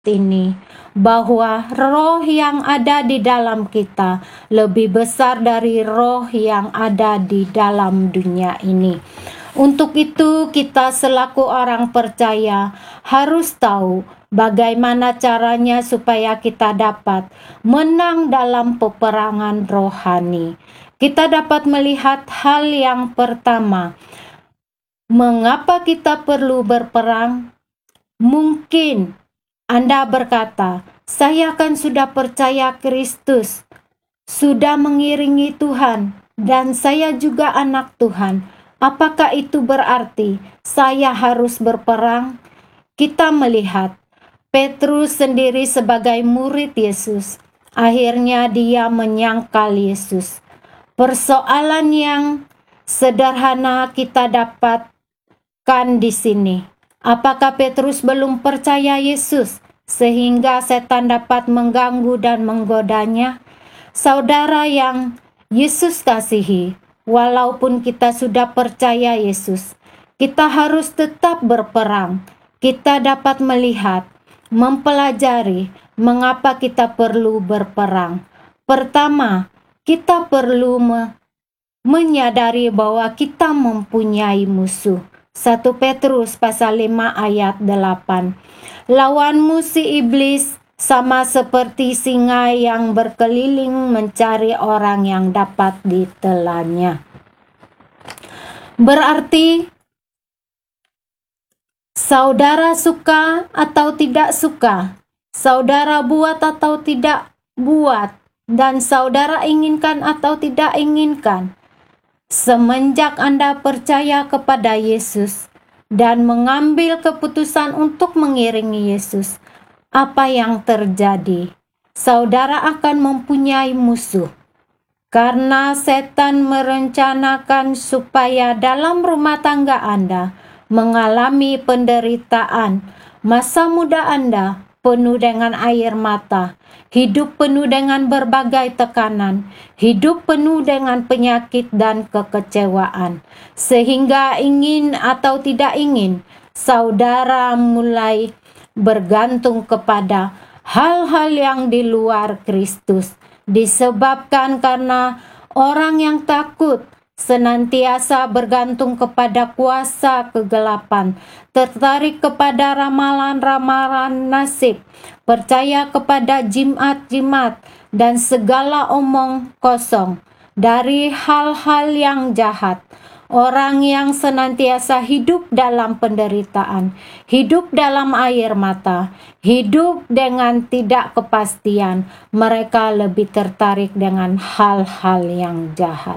ini, bahwa roh yang ada di dalam kita lebih besar dari roh yang ada di dalam dunia ini. Untuk itu, kita selaku orang percaya harus tahu bagaimana caranya supaya kita dapat menang dalam peperangan rohani. Kita dapat melihat hal yang pertama. Mengapa kita perlu berperang? Mungkin Anda berkata, saya kan sudah percaya Kristus, sudah mengiringi Tuhan, dan saya juga anak Tuhan. Apakah itu berarti saya harus berperang? Kita melihat Petrus sendiri sebagai murid Yesus. Akhirnya dia menyangkal Yesus. Persoalan yang sederhana kita dapatkan di sini. Apakah Petrus belum percaya Yesus sehingga setan dapat mengganggu dan menggodanya? Saudara yang Yesus kasihi, walaupun kita sudah percaya Yesus, kita harus tetap berperang. Kita dapat melihat, mempelajari mengapa kita perlu berperang. Pertama, kita perlu menyadari bahwa kita mempunyai musuh. 1 Petrus pasal 5 ayat 8. Lawanmu si iblis sama seperti singa yang berkeliling mencari orang yang dapat ditelannya. Berarti saudara suka atau tidak suka, saudara buat atau tidak buat, dan saudara inginkan atau tidak inginkan, semenjak Anda percaya kepada Yesus dan mengambil keputusan untuk mengiringi Yesus, apa yang terjadi? Saudara akan mempunyai musuh. Karena setan merencanakan supaya dalam rumah tangga Anda mengalami penderitaan, masa muda Anda penuh dengan air mata, hidup penuh dengan berbagai tekanan, hidup penuh dengan penyakit dan kekecewaan, sehingga ingin atau tidak ingin, saudara mulai bergantung kepada hal-hal yang di luar Kristus, disebabkan karena orang yang takut senantiasa bergantung kepada kuasa kegelapan, tertarik kepada ramalan-ramalan nasib, percaya kepada jimat-jimat dan segala omong kosong dari hal-hal yang jahat. Orang yang senantiasa hidup dalam penderitaan, hidup dalam air mata, hidup dengan tidak kepastian, mereka lebih tertarik dengan hal-hal yang jahat.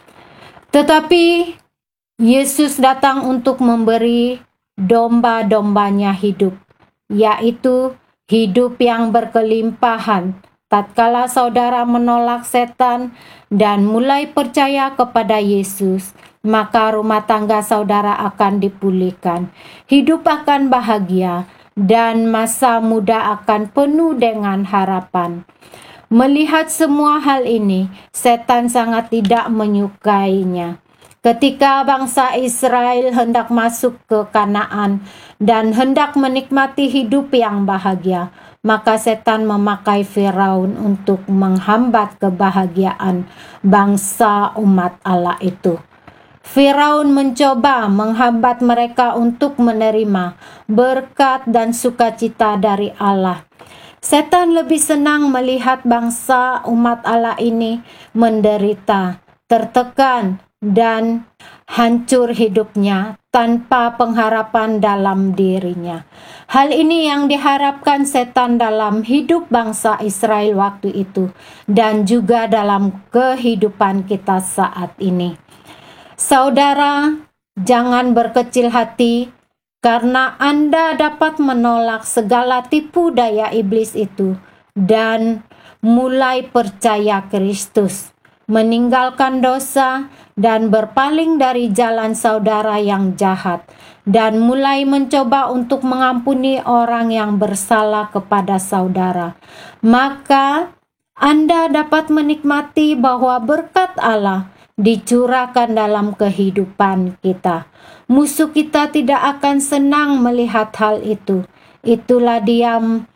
Tetapi Yesus datang untuk memberi domba-dombanya hidup, yaitu hidup yang berkelimpahan. Tatkala saudara menolak setan dan mulai percaya kepada Yesus, maka rumah tangga saudara akan dipulihkan, hidup akan bahagia, dan masa muda akan penuh dengan harapan. Melihat semua hal ini, setan sangat tidak menyukainya. Ketika bangsa Israel hendak masuk ke Kanaan dan hendak menikmati hidup yang bahagia, maka setan memakai Firaun untuk menghambat kebahagiaan bangsa umat Allah itu. Firaun mencoba menghambat mereka untuk menerima berkat dan sukacita dari Allah. Setan lebih senang melihat bangsa umat Allah ini menderita, tertekan, dan hancur hidupnya tanpa pengharapan dalam dirinya. Hal ini yang diharapkan setan dalam hidup bangsa Israel waktu itu dan juga dalam kehidupan kita saat ini. Saudara, jangan berkecil hati karena Anda dapat menolak segala tipu daya iblis itu dan mulai percaya Kristus, meninggalkan dosa dan berpaling dari jalan saudara yang jahat, dan mulai mencoba untuk mengampuni orang yang bersalah kepada saudara. Maka Anda dapat menikmati bahwa berkat Allah dicurahkan dalam kehidupan kita. Musuh kita tidak akan senang melihat hal itu. Itulah dia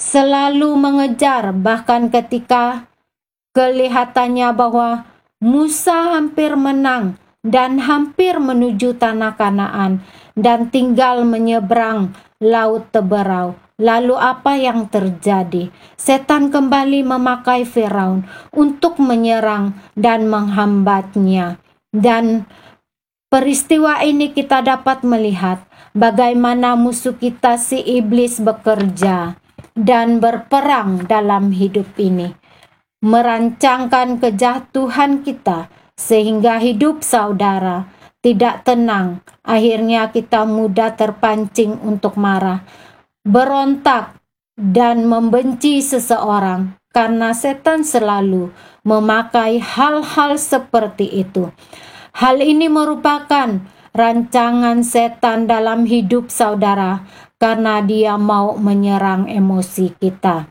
selalu mengejar, bahkan ketika kelihatannya bahwa Musa hampir menang dan hampir menuju tanah Kanaan dan tinggal menyeberang laut Teberau. Lalu apa yang terjadi? Setan kembali memakai Firaun untuk menyerang dan menghambatnya. Dan peristiwa ini kita dapat melihat bagaimana musuh kita si iblis bekerja dan berperang dalam hidup ini, merancangkan kejatuhan kita sehingga hidup saudara tidak tenang. Akhirnya kita mudah terpancing untuk marah, berontak, dan membenci seseorang karena setan selalu memakai hal-hal seperti itu. Hal ini merupakan rancangan setan dalam hidup saudara karena dia mau menyerang emosi kita.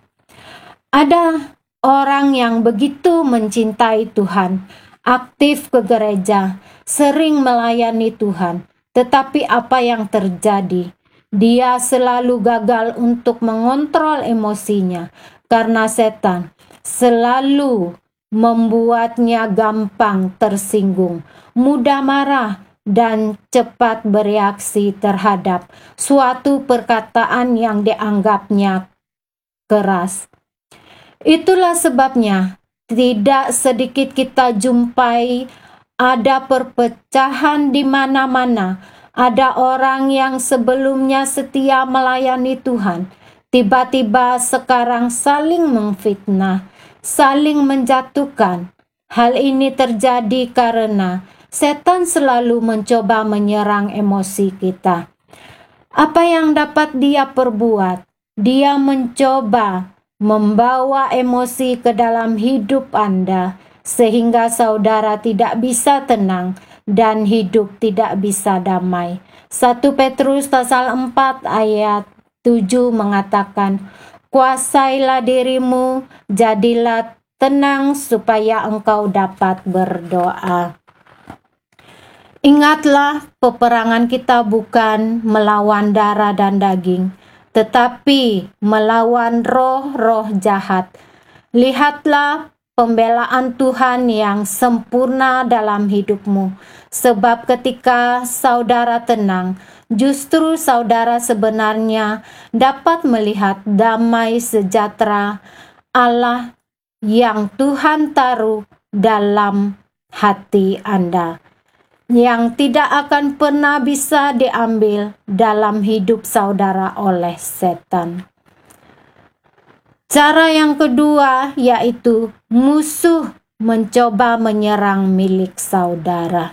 Ada orang yang begitu mencintai Tuhan, aktif ke gereja, sering melayani Tuhan, tetapi apa yang terjadi? Dia selalu gagal untuk mengontrol emosinya karena setan selalu membuatnya gampang tersinggung, mudah marah, dan cepat bereaksi terhadap suatu perkataan yang dianggapnya keras. Itulah sebabnya tidak sedikit kita jumpai ada perpecahan di mana-mana. Ada orang yang sebelumnya setia melayani Tuhan, tiba-tiba sekarang saling memfitnah, saling menjatuhkan. Hal ini terjadi karena setan selalu mencoba menyerang emosi kita. Apa yang dapat dia perbuat? Dia mencoba membawa emosi ke dalam hidup Anda sehingga saudara tidak bisa tenang dan hidup tidak bisa damai. 1 Petrus pasal 4 ayat 7 mengatakan, "Kuasailah dirimu, jadilah tenang supaya engkau dapat berdoa." Ingatlah, peperangan kita bukan melawan darah dan daging, tetapi melawan roh-roh jahat. Lihatlah pembelaan Tuhan yang sempurna dalam hidupmu, sebab ketika saudara tenang, justru saudara sebenarnya dapat melihat damai sejahtera Allah yang Tuhan taruh dalam hati Anda, yang tidak akan pernah bisa diambil dalam hidup saudara oleh setan. Cara yang kedua yaitu musuh mencoba menyerang milik saudara.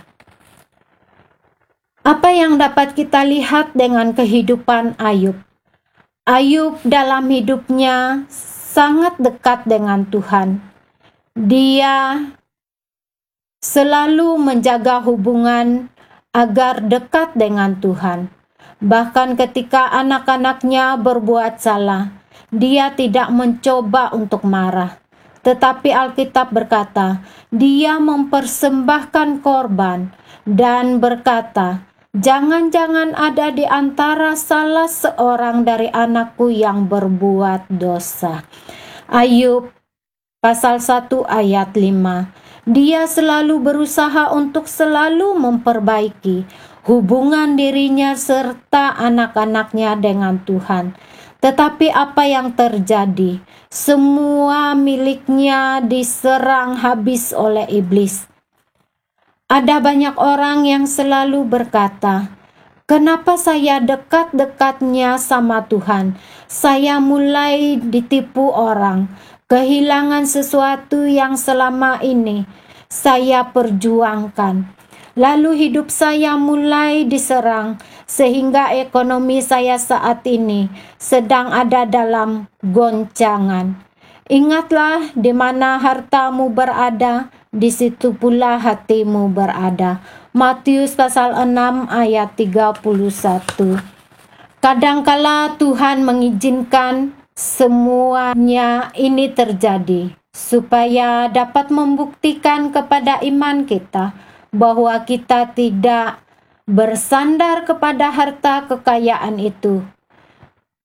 Apa yang dapat kita lihat dengan kehidupan Ayub? Ayub dalam hidupnya sangat dekat dengan Tuhan. Dia selalu menjaga hubungan agar dekat dengan Tuhan. Bahkan ketika anak-anaknya berbuat salah, dia tidak mencoba untuk marah. Tetapi Alkitab berkata, dia mempersembahkan korban dan berkata, "Jangan-jangan ada di antara salah seorang dari anakku yang berbuat dosa." Ayub pasal 1 ayat 5. Dia selalu berusaha untuk selalu memperbaiki hubungan dirinya serta anak-anaknya dengan Tuhan. Tetapi apa yang terjadi? Semua miliknya diserang habis oleh iblis. Ada banyak orang yang selalu berkata, "Kenapa saya dekat-dekatnya sama Tuhan? Saya mulai ditipu orang, kehilangan sesuatu yang selama ini saya perjuangkan. Lalu hidup saya mulai diserang sehingga ekonomi saya saat ini sedang ada dalam goncangan." Ingatlah, di mana hartamu berada, di situ pula hatimu berada. Matius pasal 6 ayat 31. Kadangkala Tuhan mengizinkan semuanya ini terjadi supaya dapat membuktikan kepada iman kita bahwa kita tidak bersandar kepada harta kekayaan itu,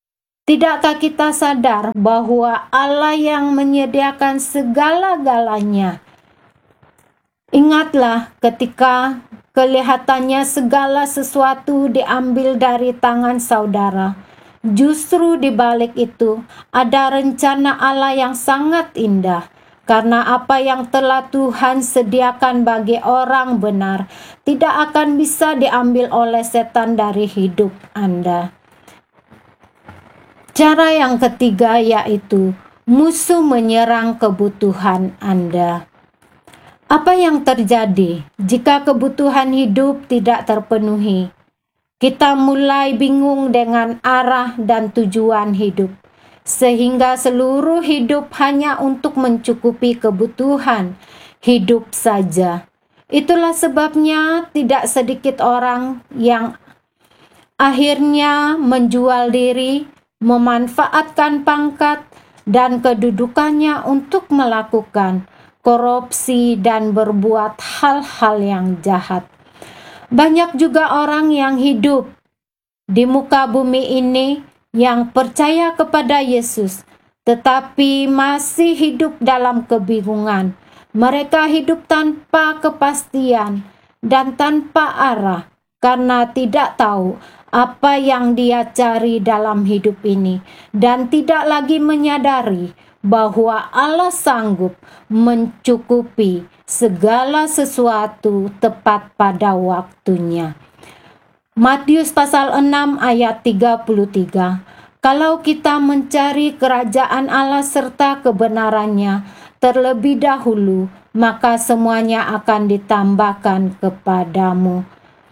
Tidakkah kita sadar bahwa Allah yang menyediakan segala-galanya? Ingatlah ketika kelihatannya segala sesuatu diambil dari tangan saudara. Justru di balik itu ada rencana Allah yang sangat indah. Karena apa yang telah Tuhan sediakan bagi orang benar tidak akan bisa diambil oleh setan dari hidup Anda. Cara yang ketiga yaitu musuh menyerang kebutuhan Anda. Apa yang terjadi jika kebutuhan hidup tidak terpenuhi? Kita mulai bingung dengan arah dan tujuan hidup, sehingga seluruh hidup hanya untuk mencukupi kebutuhan hidup saja. Itulah sebabnya tidak sedikit orang yang akhirnya menjual diri, memanfaatkan pangkat dan kedudukannya untuk melakukan korupsi dan berbuat hal-hal yang jahat. Banyak juga orang yang hidup di muka bumi ini yang percaya kepada Yesus, tetapi masih hidup dalam kebingungan. Mereka hidup tanpa kepastian dan tanpa arah karena tidak tahu apa yang dia cari dalam hidup ini dan tidak lagi menyadari bahwa Allah sanggup mencukupi segala sesuatu tepat pada waktunya. Matius pasal 6 ayat 33. Kalau kita mencari kerajaan Allah serta kebenarannya terlebih dahulu, maka semuanya akan ditambahkan kepadamu.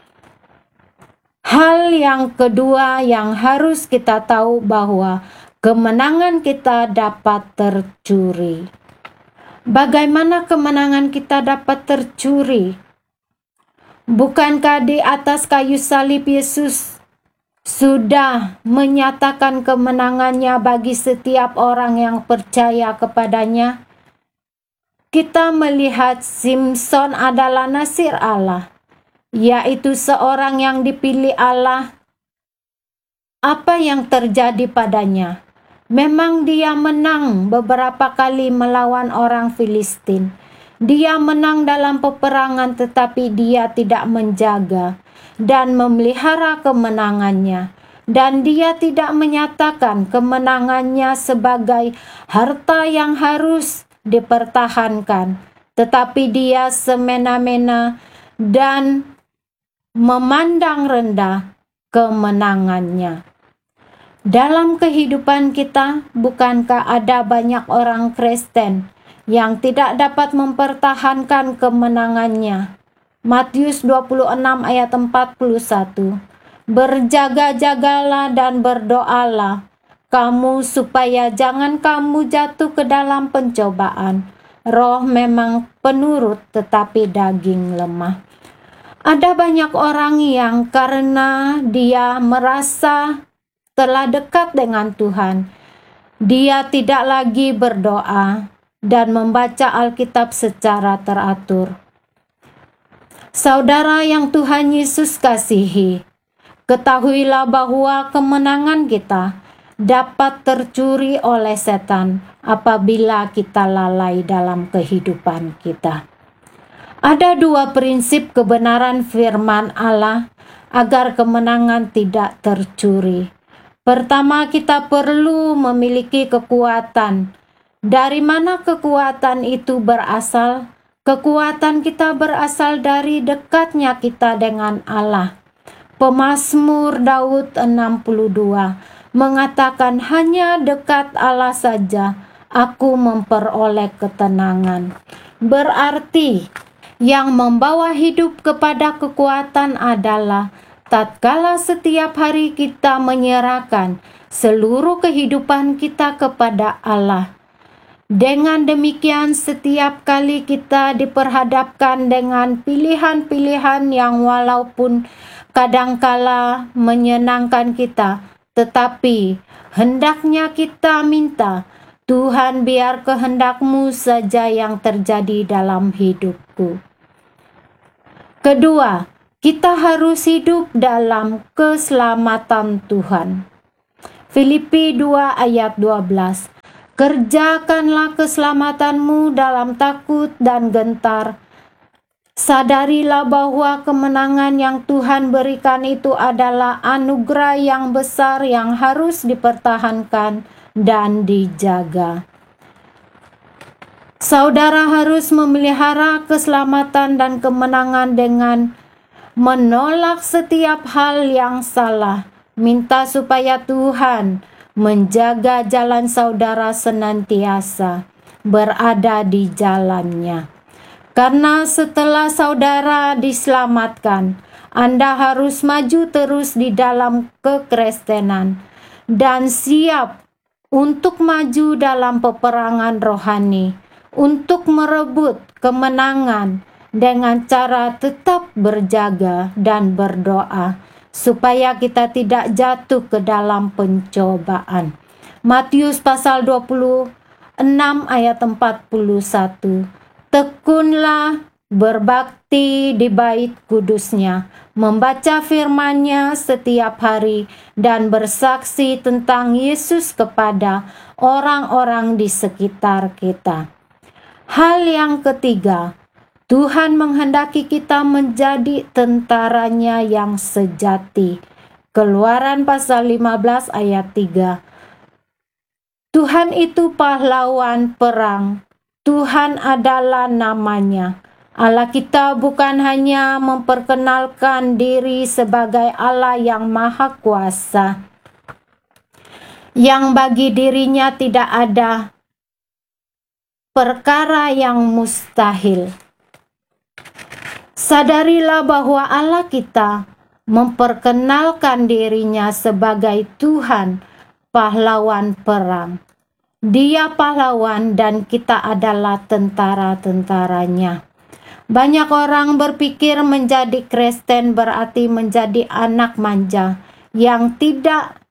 Hal yang kedua yang harus kita tahu bahwa kemenangan kita dapat tercuri. Bagaimana kemenangan kita dapat tercuri? Bukankah di atas kayu salib Yesus sudah menyatakan kemenangannya bagi setiap orang yang percaya kepadanya? Kita melihat Simson adalah nasir Allah, yaitu seorang yang dipilih Allah. Apa yang terjadi padanya? Memang dia menang beberapa kali melawan orang Filistin. Dia menang dalam peperangan, tetapi dia tidak menjaga dan memelihara kemenangannya. Dan dia tidak menyatakan kemenangannya sebagai harta yang harus dipertahankan, tetapi dia semena-mena dan memandang rendah kemenangannya. Dalam kehidupan kita, bukankah ada banyak orang Kristen yang tidak dapat mempertahankan kemenangannya? Matius 26 ayat 41. Berjaga-jagalah dan berdoalah kamu supaya jangan kamu jatuh ke dalam pencobaan. Roh memang penurut tetapi daging lemah. Ada banyak orang yang karena dia merasa telah dekat dengan Tuhan, dia tidak lagi berdoa dan membaca Alkitab secara teratur. Saudara yang Tuhan Yesus kasihi, ketahuilah bahwa kemenangan kita dapat tercuri oleh setan apabila kita lalai dalam kehidupan kita. Ada dua prinsip kebenaran firman Allah agar kemenangan tidak tercuri. Pertama, kita perlu memiliki kekuatan. Dari mana kekuatan itu berasal? Kekuatan kita berasal dari dekatnya kita dengan Allah. Pemazmur Daud 62 mengatakan, hanya dekat Allah saja aku memperoleh ketenangan. Berarti yang membawa hidup kepada kekuatan adalah tatkala setiap hari kita menyerahkan seluruh kehidupan kita kepada Allah. Dengan demikian, setiap kali kita diperhadapkan dengan pilihan-pilihan yang walaupun kadangkala menyenangkan kita, tetapi hendaknya kita minta, Tuhan, biar kehendak-Mu saja yang terjadi dalam hidupku. Kedua, kita harus hidup dalam keselamatan Tuhan. Filipi 2 ayat 12. Kerjakanlah keselamatanmu dalam takut dan gentar. Sadarilah bahwa kemenangan yang Tuhan berikan itu adalah anugerah yang besar yang harus dipertahankan dan dijaga. Saudara harus memelihara keselamatan dan kemenangan dengan menolak setiap hal yang salah. Minta supaya Tuhan menjaga jalan saudara senantiasa berada di jalannya. Karena setelah saudara diselamatkan, Anda harus maju terus di dalam kekristenan dan siap untuk maju dalam peperangan rohani, untuk merebut kemenangan dengan cara tetap berjaga dan berdoa, supaya kita tidak jatuh ke dalam pencobaan. Matius pasal 26 ayat 41. Tekunlah berbakti di bait kudusnya, membaca firman-Nya setiap hari dan bersaksi tentang Yesus kepada orang-orang di sekitar kita. Hal yang ketiga, Tuhan menghendaki kita menjadi tentaranya yang sejati. Keluaran pasal 15 ayat 3. Tuhan itu pahlawan perang. Tuhan adalah namanya. Allah kita bukan hanya memperkenalkan diri sebagai Allah yang Maha Kuasa, yang bagi dirinya tidak ada perkara yang mustahil. Sadarilah bahwa Allah kita memperkenalkan dirinya sebagai Tuhan, pahlawan perang. Dia pahlawan dan kita adalah tentara-tentaranya. Banyak orang berpikir menjadi Kristen berarti menjadi anak manja yang tidak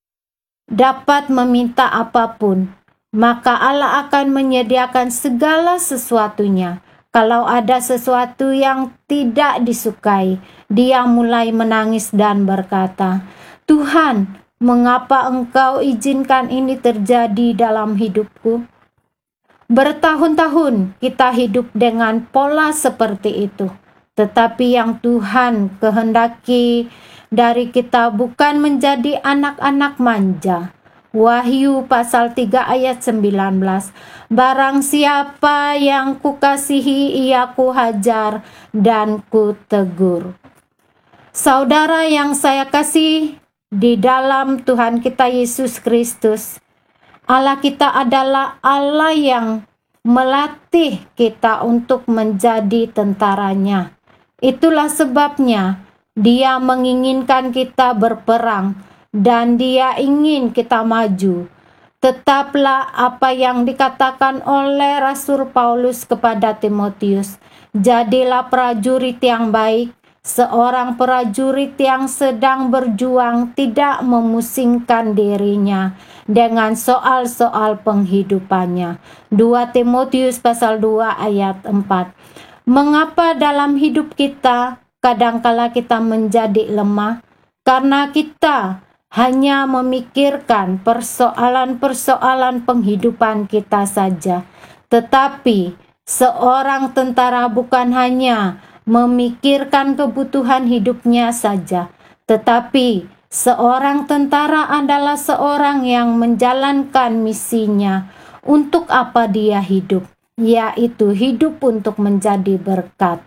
dapat meminta apapun. Maka Allah akan menyediakan segala sesuatunya. Kalau ada sesuatu yang tidak disukai, dia mulai menangis dan berkata, "Tuhan, mengapa Engkau izinkan ini terjadi dalam hidupku?" Bertahun-tahun kita hidup dengan pola seperti itu. Tetapi yang Tuhan kehendaki dari kita bukan menjadi anak-anak manja. Wahyu pasal 3 ayat 19. Barang siapa yang kukasihi ia kuhajar dan kutegur. Saudara yang saya kasih di dalam Tuhan kita Yesus Kristus, Allah kita adalah Allah yang melatih kita untuk menjadi tentaranya. Itulah sebabnya Dia menginginkan kita berperang dan Dia ingin kita maju. Tetaplah apa yang dikatakan oleh Rasul Paulus kepada Timotius. Jadilah prajurit yang baik, seorang prajurit yang sedang berjuang, tidak memusingkan dirinya dengan soal-soal penghidupannya. 2 Timotius pasal 2 ayat 4. Mengapa dalam hidup kita kadangkala kita menjadi lemah? Karena kita hanya memikirkan persoalan-persoalan penghidupan kita saja. Tetapi seorang tentara bukan hanya memikirkan kebutuhan hidupnya saja, tetapi seorang tentara adalah seorang yang menjalankan misinya. Untuk apa dia hidup? Yaitu hidup untuk menjadi berkat.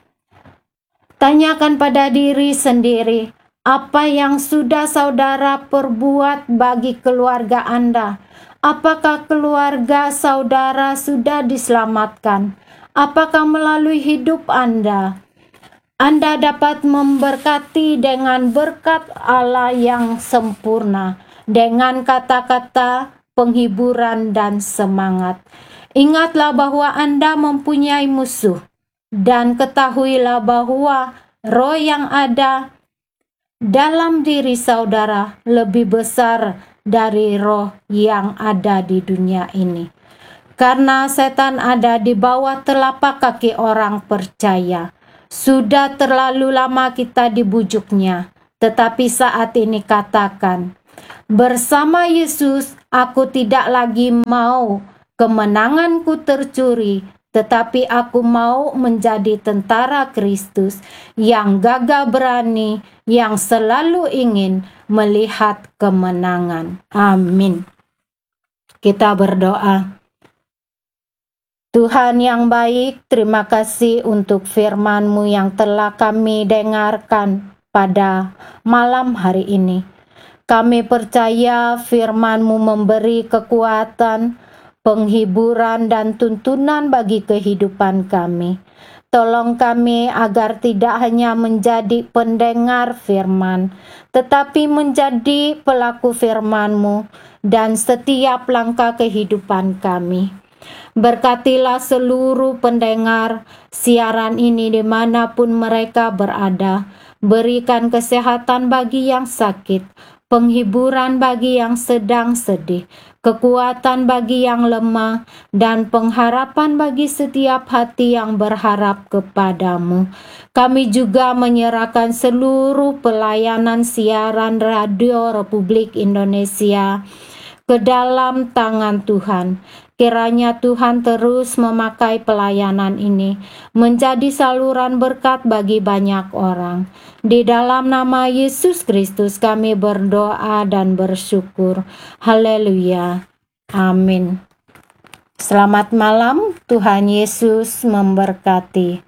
Tanyakan pada diri sendiri, apa yang sudah saudara perbuat bagi keluarga Anda? Apakah keluarga saudara sudah diselamatkan? Apakah melalui hidup Anda dapat memberkati dengan berkat Allah yang sempurna, dengan kata-kata penghiburan dan semangat? Ingatlah bahwa Anda mempunyai musuh, dan ketahuilah bahwa roh yang ada dalam diri saudara lebih besar dari roh yang ada di dunia ini. Karena setan ada di bawah telapak kaki orang percaya. Sudah terlalu lama kita dibujuknya, tetapi saat ini katakan, Bersama Yesus, aku tidak lagi mau kemenanganku tercuri, tetapi aku mau menjadi tentara Kristus yang gagah berani, yang selalu ingin melihat kemenangan. Amin. Kita berdoa. Tuhan yang baik, terima kasih untuk firman-Mu yang telah kami dengarkan pada malam hari ini. Kami percaya firman-Mu memberi kekuatan, penghiburan, dan tuntunan bagi kehidupan kami. Tolong kami agar tidak hanya menjadi pendengar firman, tetapi menjadi pelaku firman-Mu dan setiap langkah kehidupan kami. Berkatilah seluruh pendengar siaran ini dimanapun mereka berada. Berikan kesehatan bagi yang sakit, penghiburan bagi yang sedang sedih, kekuatan bagi yang lemah, dan pengharapan bagi setiap hati yang berharap kepadamu. Kami juga menyerahkan seluruh pelayanan siaran Radio Republik Indonesia ke dalam tangan Tuhan. Kiranya Tuhan terus memakai pelayanan ini menjadi saluran berkat bagi banyak orang. Di dalam nama Yesus Kristus kami berdoa dan bersyukur. Haleluya. Amin. Selamat malam, Tuhan Yesus memberkati.